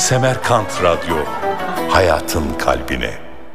Semerkant Radyo, hayatın kalbine.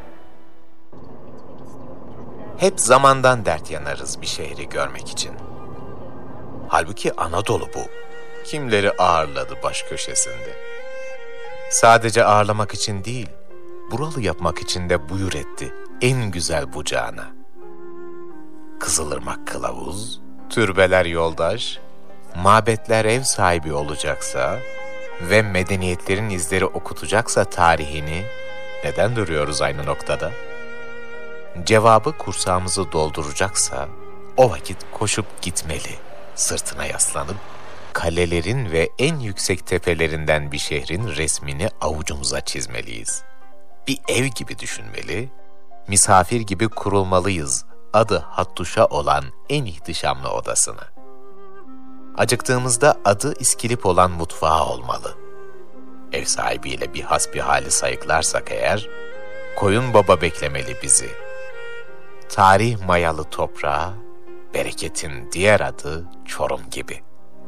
Hep zamandan dert yanarız bir şehri görmek için. Halbuki Anadolu bu. Kimleri ağırladı baş köşesinde. Sadece ağırlamak için değil, buralı yapmak için de buyur etti en güzel bucağına. Kızılırmak kılavuz, türbeler yoldaş, mabetler ev sahibi olacaksa ve medeniyetlerin izleri okutacaksa tarihini, neden duruyoruz aynı noktada? Cevabı kursağımızı dolduracaksa, o vakit koşup gitmeli, sırtına yaslanıp, kalelerin ve en yüksek tepelerinden bir şehrin resmini avucumuza çizmeliyiz. Bir ev gibi düşünmeli, misafir gibi kurulmalıyız adı Hattuşa olan en ihtişamlı odasını. Acıktığımızda adı İskilip olan mutfağı olmalı. Ev sahibiyle bir hasbihali sayıklarsak eğer, Koyun Baba beklemeli bizi. Tarih mayalı toprağa, bereketin diğer adı Çorum gibi.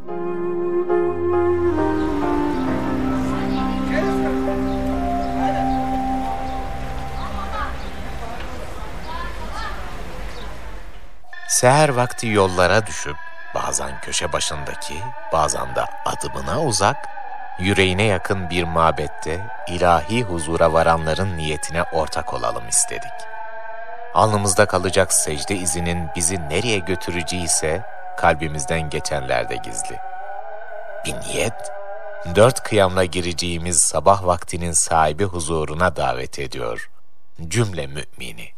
Seher vakti yollara düşüp, bazen köşe başındaki, bazen de adımına uzak, yüreğine yakın bir mabette ilahi huzura varanların niyetine ortak olalım istedik. Alnımızda kalacak secde izinin bizi nereye götüreceğiyse kalbimizden geçenlerde gizli. Bir niyet, 4 kıyamla gireceğimiz sabah vaktinin sahibi huzuruna davet ediyor cümle mümini.